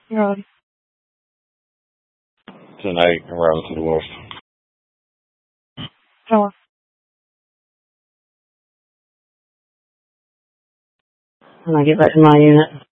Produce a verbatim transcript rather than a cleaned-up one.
You're on. Tonight, around to the west. Tower. And I get back to my unit.